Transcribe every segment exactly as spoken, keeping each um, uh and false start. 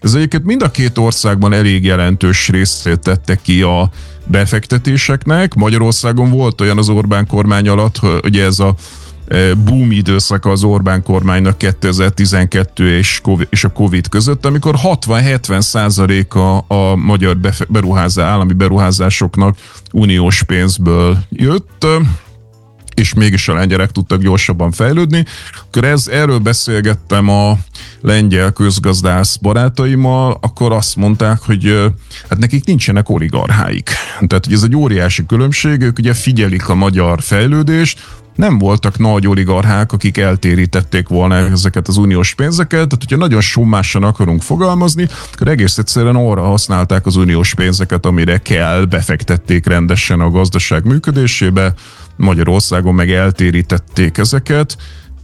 Ez egyébként mind a két országban elég jelentős részt tette ki a befektetéseknek. Magyarországon volt olyan az Orbán kormány alatt, hogy ez a boom időszaka az Orbán kormánynak kétezer-tizenkettő és a Covid között, amikor hatvan-hetven százaléka a magyar beruházás, állami beruházásoknak uniós pénzből jött, és mégis a lengyelek tudtak gyorsabban fejlődni. Akkor ez, erről beszélgettem a lengyel közgazdász barátaimmal, akkor azt mondták, hogy hát nekik nincsenek oligarcháik. Tehát, hogy ez egy óriási különbség, ők ugye figyelik a magyar fejlődést, nem voltak nagy oligarchák, akik eltérítették volna ezeket az uniós pénzeket, tehát hogyha nagyon sommásan akarunk fogalmazni, akkor egész egyszerűen arra használták az uniós pénzeket, amire kell, befektették rendesen a gazdaság működésébe, Magyarországon meg eltérítették ezeket.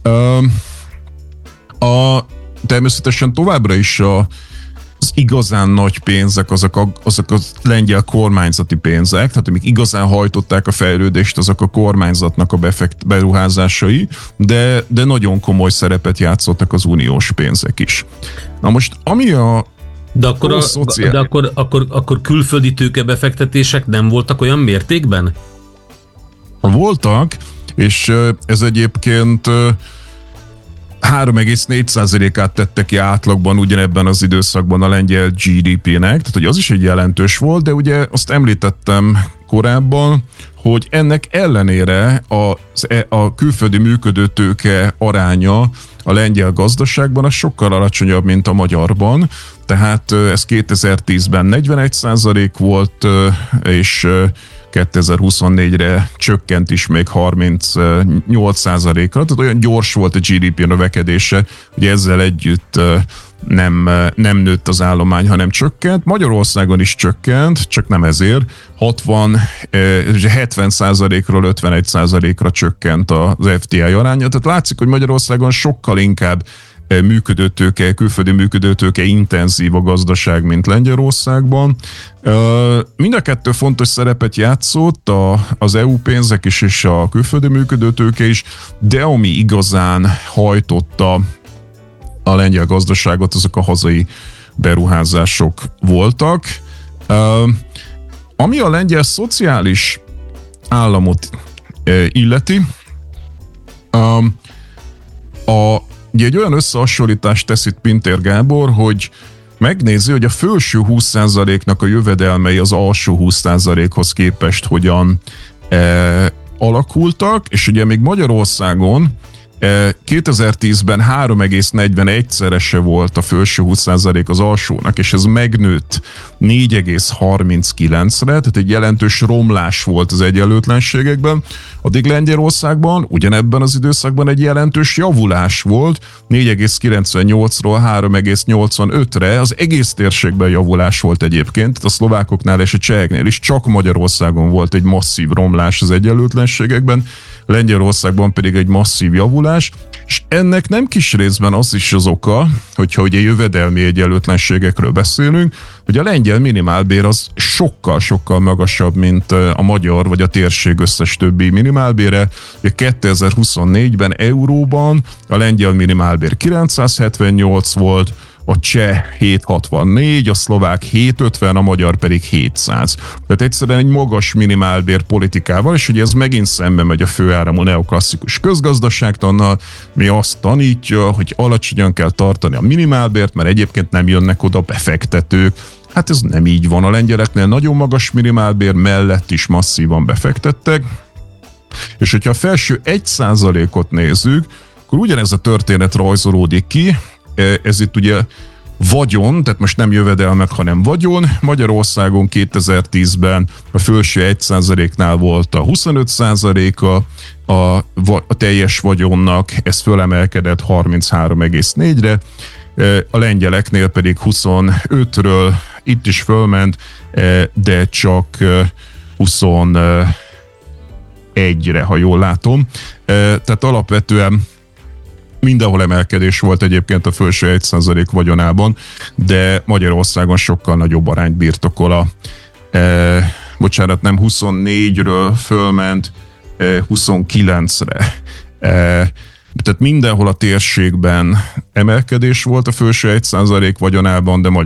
A, természetesen továbbra is a az igazán nagy pénzek, azok a, azok a lengyel kormányzati pénzek, tehát amik igazán hajtották a fejlődést, azok a kormányzatnak a befekt, beruházásai, de, de nagyon komoly szerepet játszottak az uniós pénzek is. Na most, ami a De akkor, a, szociál... de akkor, akkor, akkor külföldi tőkebefektetések nem voltak olyan mértékben? Voltak, és ez egyébként három egész négy százalékát tette ki átlagban ugyanebben az időszakban a lengyel gé dé pének, tehát hogy az is egy jelentős volt, de ugye azt említettem korábban, hogy ennek ellenére a, a külföldi működő tőke aránya a lengyel gazdaságban az sokkal alacsonyabb, mint a magyarban, tehát ez kétezer-tízben negyvenegy százalék volt, és kétezer-huszonnégyre csökkent is még harmincnyolc százalékra, tehát olyan gyors volt a gé dé pé növekedése, hogy ezzel együtt nem, nem nőtt az állomány, hanem csökkent. Magyarországon is csökkent, csak nem ezért. hatvan, hetven százalékról ötvenegy százalékra csökkent az ef dé i aránya, tehát látszik, hogy Magyarországon sokkal inkább működőtőke, külföldi működőtőke intenzív a gazdaság, mint Lengyelországban. Mind a kettő fontos szerepet játszott, az é u pénzek is és a külföldi működőtőke is, de ami igazán hajtotta a lengyel gazdaságot, azok a hazai beruházások voltak. Ami a lengyel szociális államot illeti, a Ugye egy olyan összehasonlítást tesz itt Pintér Gábor, hogy megnézi, hogy a felső húsz százaléknak a jövedelmei az alsó húsz százalékhoz képest hogyan e, alakultak, és ugye még Magyarországon e, kétezer-tízben három egész negyvenegy-szerese volt a felső húsz százalék az alsónak, és ez megnőtt négy egész harminckilencre, tehát egy jelentős romlás volt az egyenlőtlenségekben. Addig Lengyelországban ugyanebben az időszakban egy jelentős javulás volt, négy egész kilencvennyolcról három egész nyolcvanötre, az egész térségben javulás volt egyébként, tehát a szlovákoknál és a cseheknél is, csak Magyarországon volt egy masszív romlás az egyenlőtlenségekben, Lengyelországban pedig egy masszív javulás, és ennek nem kis részben az is az oka, hogyha ugye jövedelmi egyenlőtlenségekről beszélünk, hogy a lengyel minimálbér az sokkal-sokkal magasabb, mint a magyar vagy a térség összes többi minimálbére. kétezer-huszonnégyben euróban a lengyel minimálbér kilencszázhetvennyolc volt, a cseh hétszázhatvannégy, a szlovák hétszázötven, a magyar pedig hétszáz. Tehát egyszerűen egy magas minimálbér politikával, és ugye ez megint szembe megy a főáramú neoklasszikus közgazdaságtannal, mi azt tanítja, hogy alacsonyan kell tartani a minimálbért, mert egyébként nem jönnek oda befektetők. Hát ez nem így van, a lengyeleknél nagyon magas minimálbér mellett is masszívan befektettek, és hogyha a felső egy százalékot nézzük, akkor ugyanez a történet rajzolódik ki. Ez itt ugye vagyon, tehát most nem jövedelmek, hanem vagyon. Magyarországon kétezer-tízben a felső egy százaléknál volt a huszonöt százaléka a, a teljes vagyonnak, ez fölemelkedett harminchárom egész négyre, a lengyeleknél pedig huszonötről itt is fölment, de csak huszonegyre, ha jól látom. Tehát alapvetően mindenhol emelkedés volt egyébként a felső egy százalék vagyonában, de Magyarországon sokkal nagyobb arányt birtokol a, e, bocsánat, nem huszonnégyről fölment e, huszonkilencre. E, tehát mindenhol a térségben emelkedés volt a felső egy százalék vagyonában, de